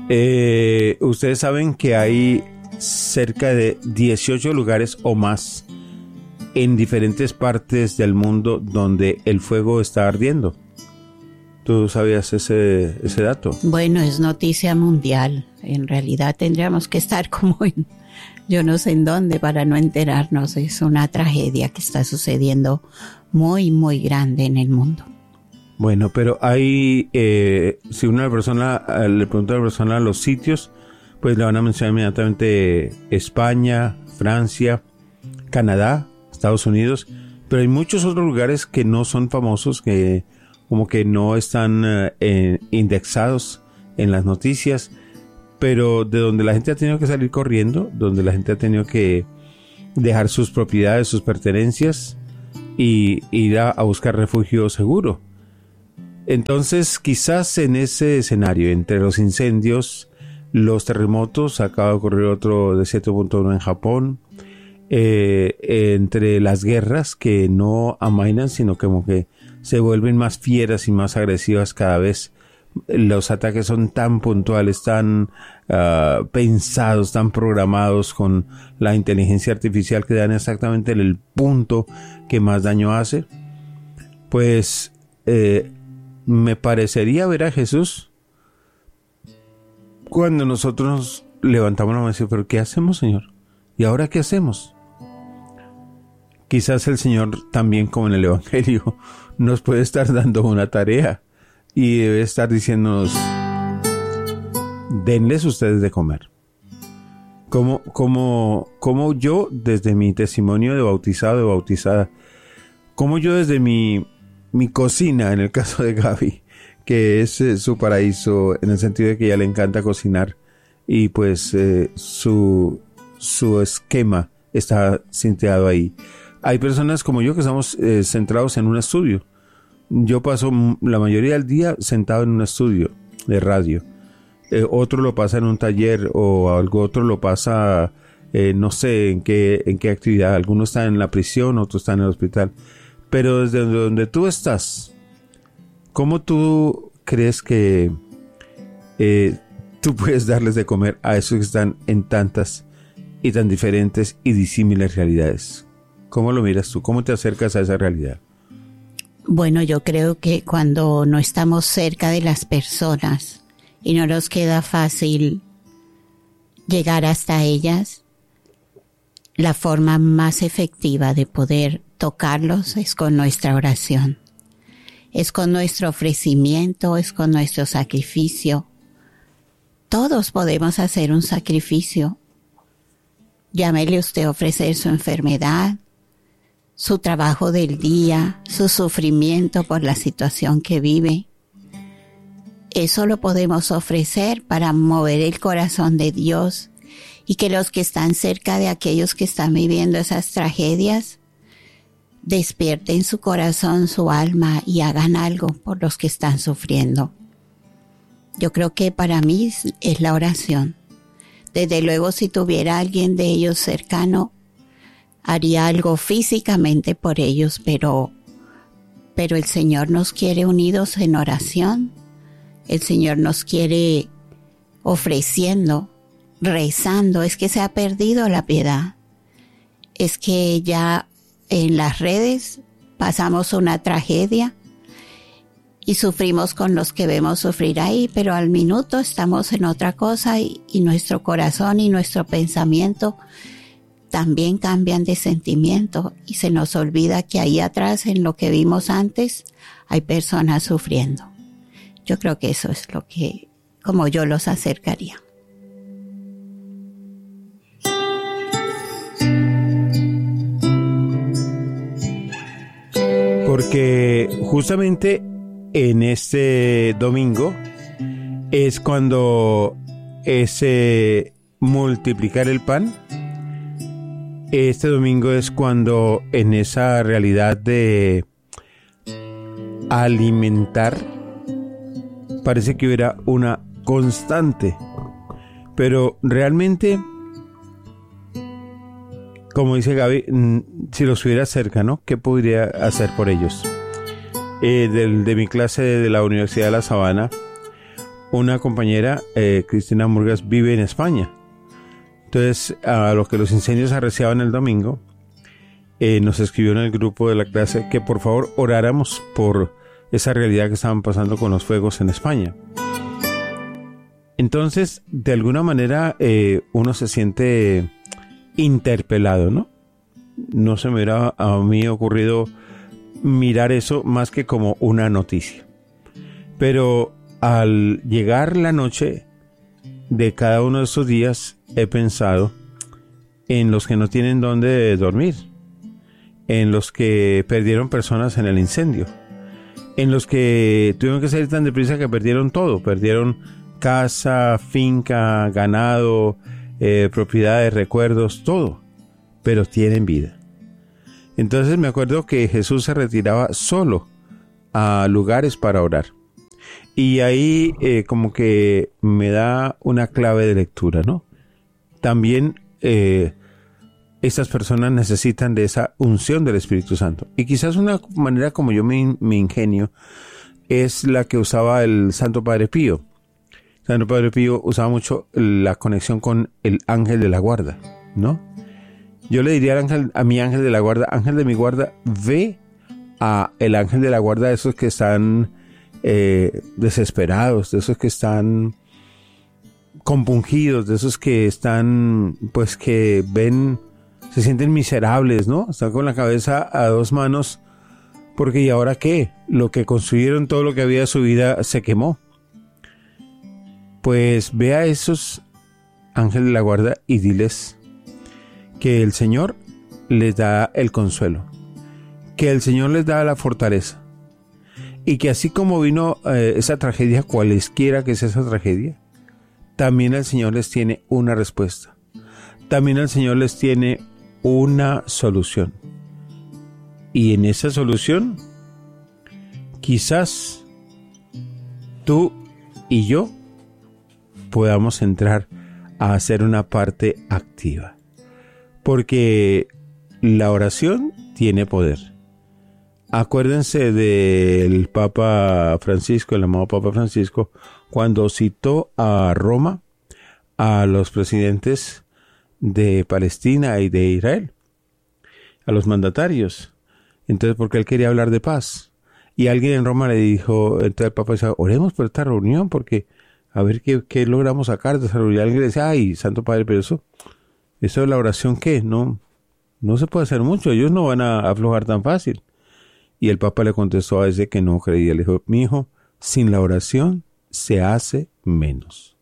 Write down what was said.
Ustedes saben que hay cerca de 18 lugares o más en diferentes partes del mundo donde el fuego está ardiendo. ¿Tú sabías ese dato? Bueno, es noticia mundial. En realidad tendríamos que estar como en, yo no sé en dónde para no enterarnos. Es una tragedia que está sucediendo muy, muy grande en el mundo. Bueno, pero hay, si una persona le pregunta a la persona los sitios, pues le van a mencionar inmediatamente España, Francia, Canadá, Estados Unidos, pero hay muchos otros lugares que no son famosos, que como que no están indexados en las noticias, pero de donde la gente ha tenido que salir corriendo, donde la gente ha tenido que dejar sus propiedades, sus pertenencias y ir a buscar refugio seguro. Entonces, quizás en ese escenario, entre los incendios, los terremotos, acaba de ocurrir otro de 7.1 en Japón, entre las guerras que no amainan, sino como que se vuelven más fieras y más agresivas cada vez. Los ataques son tan puntuales, tan pensados, tan programados con la inteligencia artificial que dan exactamente en el punto que más daño hace. Pues me parecería ver a Jesús cuando nosotros nos levantamos la mano y decimos, ¿pero qué hacemos, Señor? ¿Y ahora qué hacemos? Quizás el Señor también, como en el Evangelio, nos puede estar dando una tarea y debe estar diciéndonos, denles ustedes de comer. Como yo, desde mi testimonio de bautizado, de bautizada, como yo desde mi cocina, en el caso de Gaby, que es su paraíso en el sentido de que ella le encanta cocinar y pues su esquema está cinteado ahí. Hay personas como yo que estamos centrados en un estudio. Yo paso la mayoría del día sentado en un estudio de radio. Otro lo pasa en un taller o algo otro lo pasa, no sé en qué actividad. Algunos están en la prisión, otros están en el hospital. Pero desde donde tú estás, ¿cómo tú crees que tú puedes darles de comer a esos que están en tantas y tan diferentes y disímiles realidades? ¿Cómo lo miras tú? ¿Cómo te acercas a esa realidad? Bueno, yo creo que cuando no estamos cerca de las personas y no nos queda fácil llegar hasta ellas, la forma más efectiva de poder tocarlos es con nuestra oración, es con nuestro ofrecimiento, es con nuestro sacrificio. Todos podemos hacer un sacrificio. Llámele usted a ofrecer su enfermedad, su trabajo del día, su sufrimiento por la situación que vive. Eso lo podemos ofrecer para mover el corazón de Dios y que los que están cerca de aquellos que están viviendo esas tragedias despierten su corazón, su alma y hagan algo por los que están sufriendo. Yo creo que para mí es la oración. Desde luego, si tuviera alguien de ellos cercano, haría algo físicamente por ellos, pero el Señor nos quiere unidos en oración. El Señor nos quiere ofreciendo, rezando. Es que se ha perdido la piedad. Es que ya en las redes pasamos una tragedia y sufrimos con los que vemos sufrir ahí, pero al minuto estamos en otra cosa y nuestro corazón y nuestro pensamiento también cambian de sentimiento y se nos olvida que ahí atrás, en lo que vimos antes, hay personas sufriendo. Yo creo que eso es lo que, como yo los acercaría. Porque justamente en este domingo es cuando ese multiplicar el pan, este domingo es cuando en esa realidad de alimentar parece que hubiera una constante, pero realmente, como dice Gaby, si los hubiera cerca, ¿no? ¿Qué podría hacer por ellos? De mi clase de la Universidad de La Sabana, una compañera, Cristina Murgas, vive en España. Entonces, a lo que los incendios arreciaban el domingo, nos escribió en el grupo de la clase que por favor oráramos por esa realidad que estaban pasando con los fuegos en España. Entonces, de alguna manera, uno se siente interpelado, ¿no? No se me hubiera a mí ocurrido mirar eso más que como una noticia. Pero al llegar la noche de cada uno de estos días, he pensado en los que no tienen dónde dormir, en los que perdieron personas en el incendio, en los que tuvieron que salir tan deprisa que perdieron todo, perdieron casa, finca, ganado, propiedades, recuerdos, todo, pero tienen vida. Entonces me acuerdo que Jesús se retiraba solo a lugares para orar. Y ahí como que me da una clave de lectura, ¿no? También estas personas necesitan de esa unción del Espíritu Santo. Y quizás una manera como yo me ingenio es la que usaba el Santo Padre Pío. Santo Padre Pío usaba mucho la conexión con el ángel de la guarda, ¿no? Yo le diría a mi ángel de la guarda, ángel de mi guarda, ve a el ángel de la guarda de esos que están desesperados, de esos que están compungidos, de esos que están, pues que ven, se sienten miserables, ¿no? Están con la cabeza a dos manos, porque ¿y ahora qué? Lo que construyeron, todo lo que había de su vida se quemó. Pues ve a esos ángeles de la guarda y diles que el Señor les da el consuelo, que el Señor les da la fortaleza, y que así como vino esa tragedia, cualesquiera que sea esa tragedia, también el Señor les tiene una respuesta, también el Señor les tiene una solución, y en esa solución quizás tú y yo podamos entrar a hacer una parte activa, porque la oración tiene poder. Acuérdense del Papa Francisco, el amado Papa Francisco, cuando citó a Roma a los presidentes de Palestina y de Israel, a los mandatarios. Entonces, porque él quería hablar de paz. Y alguien en Roma le dijo, entonces el Papa decía, oremos por esta reunión, porque a ver qué logramos sacar de esa reunión. Y alguien le decía, ay, Santo Padre, pero eso es la oración, ¿qué? No se puede hacer mucho, ellos no van a aflojar tan fácil. Y el Papa le contestó a ese que no creía, le dijo, mi hijo, sin la oración se hace menos.